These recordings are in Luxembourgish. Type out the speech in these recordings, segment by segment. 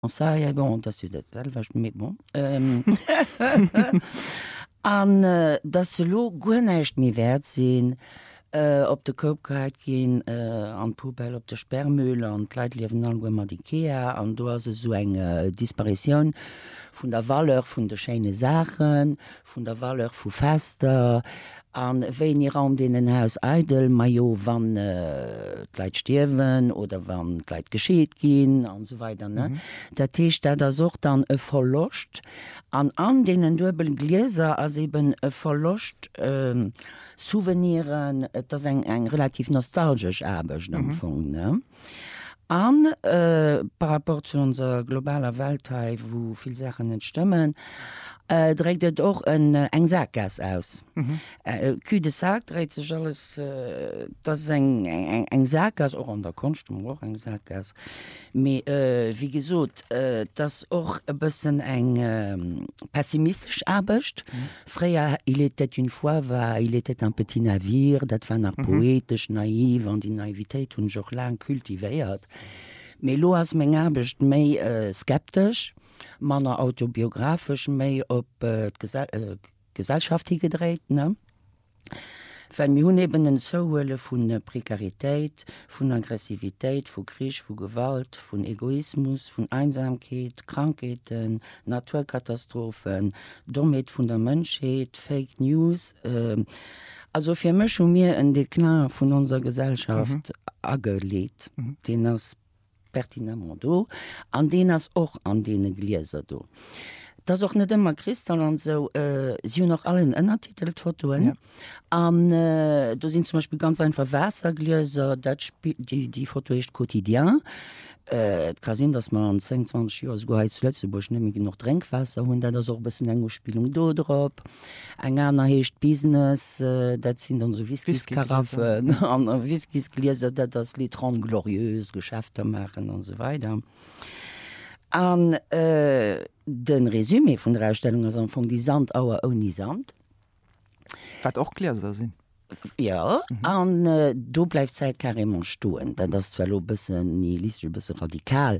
ça, ja, bon, das ist das selber, mais bon. An dass se lo gonnecht mi wert sinn op de Kopkeit gin an Pubel op de Sperrmüll an Kleit liewen an gommer d'Ikea an do se so eng Disparition vun der Valeur vun de Scheine Sachen, vun der Valeur vu Fester, an wenn ihr Raum den Haus eidel ma jo wann Kleit stirwen oder wann Kleit geschieet gin an so weiter ne der Techt der sucht dann verlocht an denen dubel Gläser as eben verlocht Souveniren das eng relativ nostalgisch erbeg ne an par rapport zu unser globaler Weltteil wo viel Sachen nicht stimmen dreht het auch eng Sackgas aus. Kü de Sack dreht sich alles das eng Sackgas auch an der Kunst auch eng Sackgas. Wie gesot das auch ein bisschen eng pessimistisch abecht. Freier il était une fois il était un petit navire, dat war nach poetisch naiv an die Naivität hun joch lang kultiviert. Me lo as meng abecht méi skeptisch. Manner autobiografisch méi op Gesellschaft hi gedreht ne wenn mir hun eben den Zohuele vun Prekarität, vun Aggressivitéit, vu Krich, vu Gewalt, vun Egoismus, vun Einsamkeet, Krankheiten, Naturkatastrophen, Dommet vun der Mënscheet, Fake News. Also fir Mch mir en Deklar vun unserer Gesellschaft ageleet, den as pertinemment do, an den as och an dee Gläser do. Das auch nicht immer Christel und so, sie noch alle in untertitelt Fotoen. Ja. Da sind zum Beispiel ganz einfach Wassergläser, die Foto ist quotidien. Kann sein, dass man 20 Jahre sogar jetzt Lützeburg nämlich noch Trinkwasser und da ist auch ein bisschen Englischspielung da drauf. Ein anderer heißt Business, das sind dann so Whiskys-Karaffen, und Whiskys-Gläser, das Litron glorieux Geschäfte machen und so weiter. An den Resümé vun der Ausstellung as vun die Sandauer on die Sand. Wat auch Gläser sinn. Ja, an do bleif Zeit karrément stoen, dat das lo bëssen nihilistisch bëssen radikal,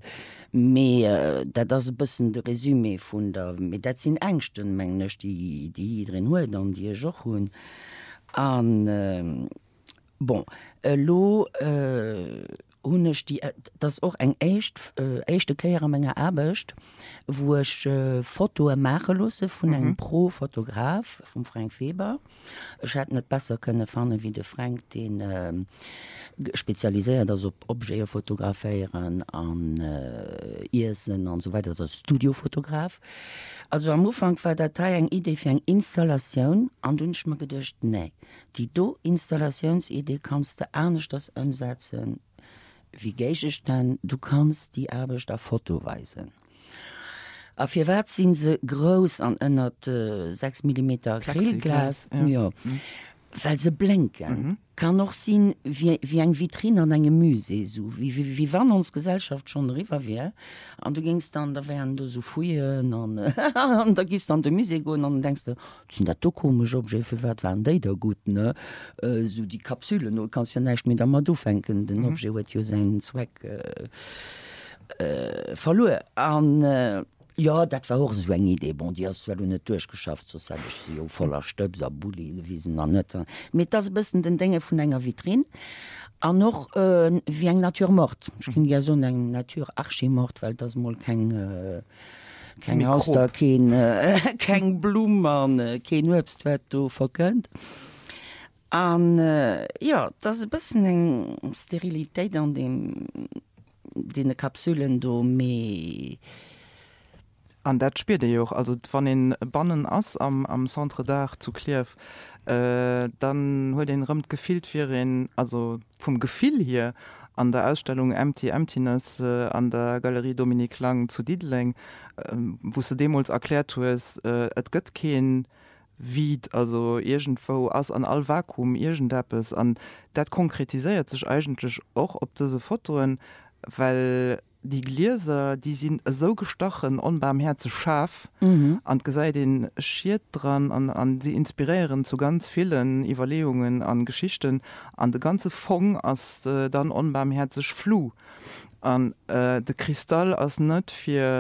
me dat das bëssen de Resümé vun der dat sinn engchten menglech die drin huet an Di joch hunn an bon lo hunnech das auch eng echte Käier Menge erbecht, wo ich Foto machelosse vun eng Pro-Fotograf vum Frank Weber. Ich hätte net besser könne fanne wie de Frank den spezialisiert op Objekte fotografieren an Isen an so weiter als Studiofotograf. Also am Anfang war Datei eng Idee fir eng Installation an dünsch mir gedcht nee. Die Installationsidee kannst du ernst das umsetzen. Wie geich ich dann, du kannst die Arbeit auf Foto weisen. Auf ihr Wert sind sie groß an 6 mm Acrylglas, ja. Weil sie blinken. Kann noch sein wie ein Vitrine an einem Musee, so wie wann uns Gesellschaft schon rüber wäre. Und du gingst dann, da wären du so Fuien und da gehst du an den Musee gehen und denkst du, das sind da doch komische Objekte, für was waren die da gut, ne? So die Kapsülen, du kannst ja nicht mit der Madu fänken, den Objekt hat ja seinen Zweck verloren. Und ja, dat war auch so eng Idee. Bon, die hast du nicht durchgeschafft, so sag ich sie, voller Stöpser, Bulli gewesen. Mit das bisschen den Dinge von enger Vitrine. Und noch wie eng Naturmord. Ich ging ja so eng Naturarchimord, weil das mal kein Haus da, kein Blumen, kein Obst, was du verkönnt. Und ja, das ist ein bisschen eng Sterilität an den Kapsülen, do mehr. An dat spielt ja auch, also van den Bannen ass am Centre d'Art zu Kliew, dann huet den rëmmt gefilt fir also vom Gefühl hier an der Ausstellung Emptiness an der Galerie Dominique Lang zu Diedling, wo du demos erklärt hues, et gëtt kein Wied, also irgendwo ass an all Vakuum irgendeppes an dat konkretisiert sich eigentlich auch op diese Fotoen, weil die Gläser, die sind so gestochen, unbarmherzig scharf, und sei den schiert dran, an sie inspirieren zu ganz vielen Überlegungen an Geschichten, an der ganze Fong als dann unbarmherzig Flu. an de Kristall ass net fir